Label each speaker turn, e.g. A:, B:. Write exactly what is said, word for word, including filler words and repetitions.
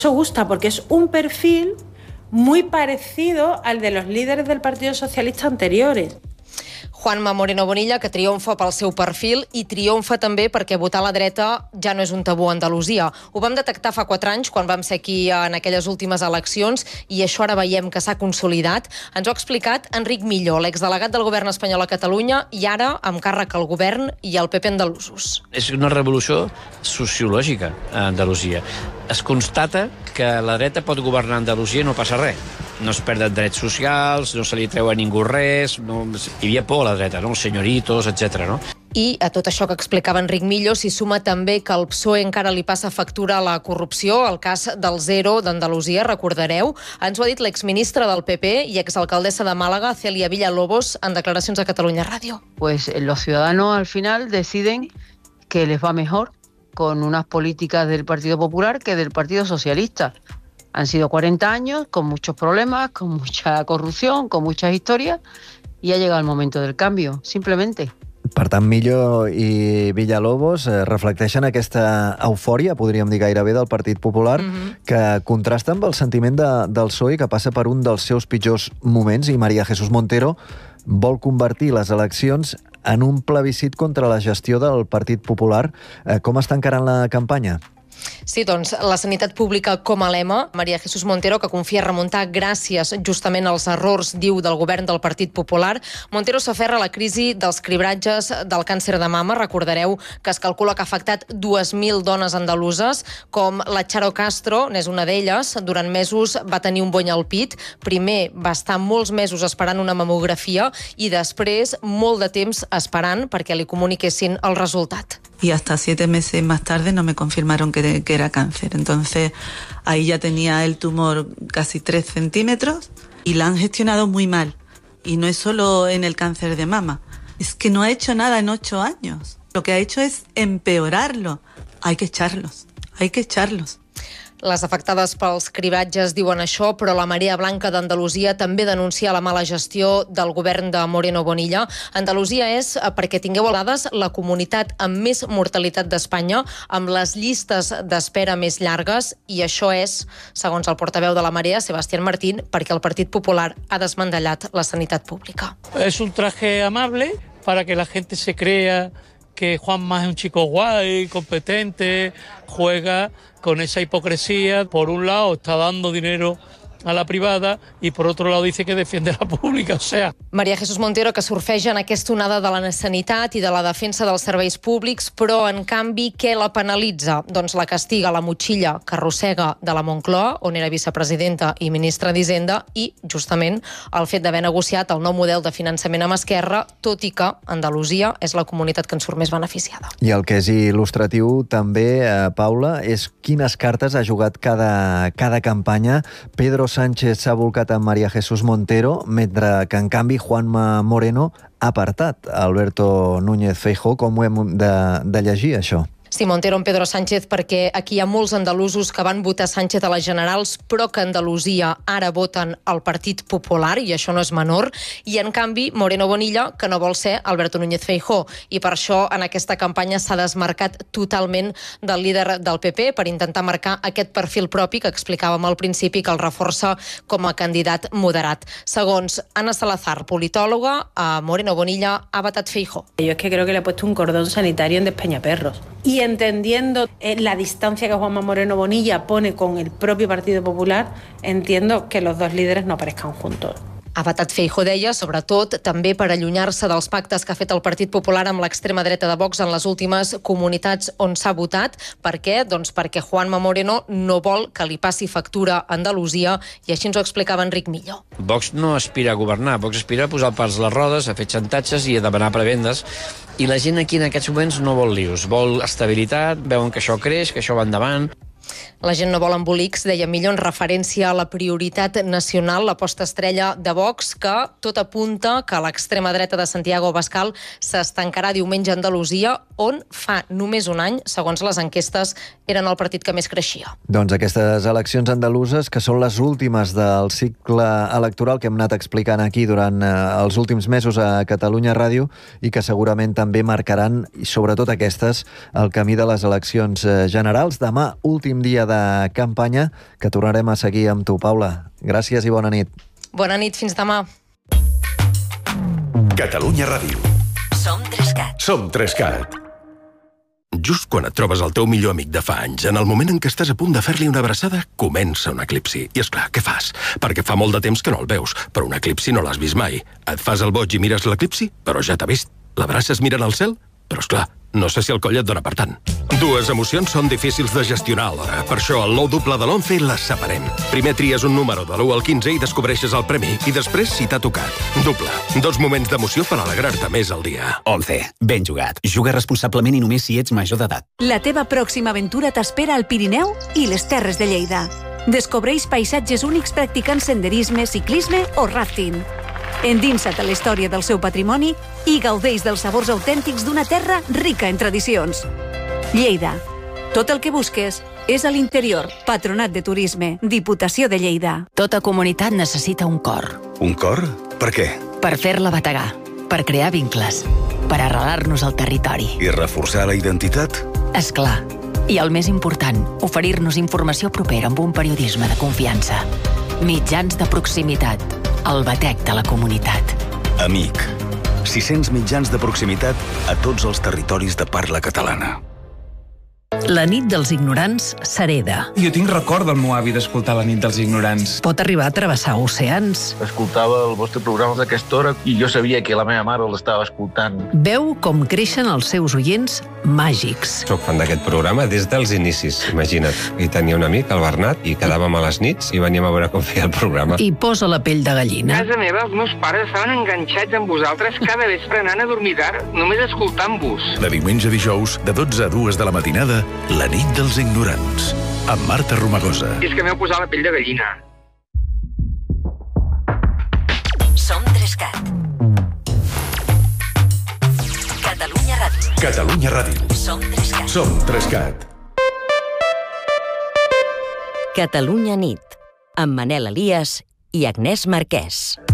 A: Eso gusta porque es un perfil muy parecido al de los líderes del Partido Socialista anteriores.
B: Juanma Moreno Bonilla, que triomfa pel seu perfil i triomfa també perquè votar a la dreta ja no és un tabú a Andalusia. Ho vam detectar fa quatre anys, quan vam ser aquí en aquelles últimes eleccions, i això ara veiem que s'ha consolidat. Ens ho ha explicat Enric Millo, l'exdelegat del govern espanyol a Catalunya, i ara amb càrrec al govern i al P P andalusos.
C: És una revolució sociològica a Andalusia. Es constata que la dreta pot governar Andalusia i no passa res. No es perden drets socials, no se li treu a ningú res, no... hi havia por a la dreta, no? Els senyoritos, etcètera. No?
B: I a tot això que explicava Enric Millo s'hi suma també que el P S O E encara li passa factura a la corrupció, el cas del Zero d'Andalusia, recordareu. Ens ho ha dit l'exministra del P P i exalcaldessa de Màlaga, Celia Villalobos, en declaracions a Catalunya Ràdio.
D: Pues los ciudadanos al final deciden que les va mejor con unas políticas del Partido Popular que del Partido Socialista. Han sido cuarenta años con muchos problemas, con mucha corrupción, con muchas historias, y ha llegado el momento del cambio, simplemente.
E: Per tant, Millo i Villalobos eh, reflecteixen aquesta eufòria, podríem dir gairebé, del Partit Popular, mm-hmm. que contrasta amb el sentiment de, del P S O E, que passa per un dels seus pitjors moments, i María Jesús Montero vol convertir les eleccions en un plebiscit contra la gestió del Partit Popular. Eh, com està encarant la campanya?
B: Sí, doncs, la sanitat pública com a lema. María Jesús Montero, que confia remuntar gràcies justament als errors, diu, del govern del Partit Popular. Montero s'aferra a la crisi dels cribratges del càncer de mama. Recordareu que es calcula que ha afectat dues mil dones andaluses, com la Charo Castro, n'és una d'elles. Durant mesos va tenir un bony al pit. Primer va estar molts mesos esperant una mamografia i després molt de temps esperant perquè li comuniquessin el resultat.
F: Y hasta siete meses más tarde no me confirmaron que, que era cáncer. Entonces ahí ya tenía el tumor casi tres centímetros y la han gestionado muy mal. Y no es solo en el cáncer de mama, es que no ha hecho nada en ocho años. Lo que ha hecho es empeorarlo. Hay que echarlos, hay que echarlos.
B: Les afectades pels cribratges diuen això, però la Marea Blanca d'Andalusia també denuncia la mala gestió del govern de Moreno Bonilla. Andalusia és, perquè tingueu dades, la comunitat amb més mortalitat d'Espanya, amb les llistes d'espera més llargues, i això és, segons el portaveu de la Marea, Sebastián Martín, perquè el Partit Popular ha desmantellat la sanitat pública.
G: És un traje amable para que la gente se crea que Juanma es un chico guay, competente, juega con esa hipocresía. Por un lado está dando dinero a la privada i per otro lado dice que defiende la pública, o sea...
B: María Jesús Montero, que surfeja en aquesta onada de la sanitat i de la defensa dels serveis públics, però, en canvi, què la penalitza? Doncs la castiga la motxilla que arrossega de la Moncloa, on era vicepresidenta i ministra d'Hisenda, i, justament, el fet d'haver negociat el nou model de finançament amb Esquerra, tot i que Andalusia és la comunitat que en surt més beneficiada.
E: I el que és il·lustratiu també, eh, Paula, és quines cartes ha jugat cada, cada campanya. Pedro Sánchez s'ha volcat amb María Jesús Montero, mentre que, en canvi, Juanma Moreno ha apartat Alberto Núñez Feijóo. Com ho hem de, de llegir, això?
B: Sí, Montero amb Pedro Sánchez, perquè aquí hi ha molts andalusos que van votar Sánchez a les generals, però que a Andalusia ara voten el Partit Popular, i això no és menor, i en canvi Moreno Bonilla, que no vol ser Alberto Núñez Feijóo, i per això en aquesta campanya s'ha desmarcat totalment del líder del P P per intentar marcar aquest perfil propi que explicàvem al principi, que el reforça com a candidat moderat. Segons Ana Salazar, politòloga, a Moreno Bonilla ha vetat Feijóo.
A: Yo es que creo que le he puesto un cordón sanitario en Despeñaperros. Y entendiendo la distancia que Juanma Moreno Bonilla pone con el propio Partido Popular, entiendo que los dos líderes no aparezcan juntos.
B: Ha vetat Feijóo, deia, sobretot també per allunyar-se dels pactes que ha fet el Partit Popular amb l'extrema dreta de Vox en les últimes comunitats on s'ha votat. Per què? Doncs perquè Juanma Moreno no vol que li passi factura a Andalusia, i així ens ho explicava Enric Millo.
C: Vox no aspira a governar, Vox aspira a posar pals a les rodes, a fer xantatges i a demanar prebendes, i la gent aquí en aquests moments no vol lius, vol estabilitat, veuen que això creix, que això va endavant.
B: La gent no vol embolics, deia Millo, en referència a la prioritat nacional, la posta estrella de Vox, que tot apunta que l'extrema dreta de Santiago Abascal s'estancarà diumenge a Andalusia, on fa només un any, segons les enquestes, eren el partit que més creixia.
E: Doncs aquestes eleccions andaluses, que són les últimes del cicle electoral que hem anat explicant aquí durant eh, els últims mesos a Catalunya Ràdio, i que segurament també marcaran, i sobretot aquestes, el camí de les eleccions eh, generals. Demà, últim últim dia de campanya, que tornarem a seguir amb tu, Paula. Gràcies i bona nit.
B: Bona nit, fins demà.
H: Catalunya Ràdio.
I: Som Trescat.
H: Som Trescat. Just quan et trobes el teu millor amic de fa anys, en el moment en què estàs a punt de fer-li una abraçada, comença un eclipsi. I és clar, què fas? Perquè fa molt de temps que no el veus, però un eclipsi no l'has vist mai. Et fas el boig i mires l'eclipsi, però ja t'ha vist. L'abraces mirant al cel? Però és clar, no sé si el coll et dona per tant. Dues emocions són difícils de gestionar alhora. Per això el nou doble de l'once les separem. Primer tries un número de l'u al quinze i descobreixes el premi. I després, si t'ha tocat. Doble. Dos moments d'emoció per alegrar-te més al dia.
J: once. Ben jugat. Juga responsablement i només si ets major d'edat.
K: La teva pròxima aventura t'espera al Pirineu i les Terres de Lleida. Descobreix paisatges únics practicant senderisme, ciclisme o rafting. Endinsa't a la història del seu patrimoni i gaudeix dels sabors autèntics d'una terra rica en tradicions. Lleida. Tot el que busques és a l'interior. Patronat de Turisme. Diputació de Lleida.
I: Tota comunitat necessita un cor.
H: Un cor? Per què?
I: Per fer-la bategar, per crear vincles, per arrelar-nos al territori.
H: I reforçar la identitat?
I: És clar. I el més important, oferir-nos informació propera amb un periodisme de confiança. Mitjans de proximitat. El batec de la comunitat.
H: Amic. sis-cents mitjans de proximitat a tots els territoris de parla catalana.
L: La nit dels ignorants s'hereda.
M: Jo tinc record del meu avi d'escoltar La nit dels ignorants.
L: Pot arribar a travessar oceans.
N: Escoltava el vostre programa d'aquesta hora i jo sabia que la meva mare l'estava escoltant.
L: Veu com creixen els seus oients màgics.
O: Soc fan d'aquest programa des dels inicis, imagina't. I tenia un amic, el Bernat, i quedàvem a les nits i veníem a veure com feia el programa.
L: I posa la pell de gallina.
P: A casa meva, els meus pares estaven enganxats amb vosaltres cada vespre anant a dormir tard, només escoltant-vos.
H: De diumenge a dijous, de dotze a dues de la matinada, La nit dels ignorants, amb Marta Romagosa.
P: I és que m'heu posat la pell de gallina.
I: Som Trescat. Catalunya Ràdio.
H: Catalunya Ràdio.
I: Som Trescat.
H: Som Trescat.
Q: Catalunya nit, amb Manel Elias i Agnès Marquès.